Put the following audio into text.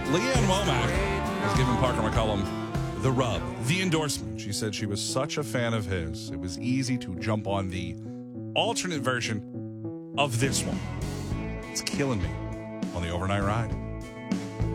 Leanne Womack has given Parker McCollum the rub, the endorsement. She said she was such a fan of his, it was easy to jump on the alternate version of this one. It's killing me on the overnight ride.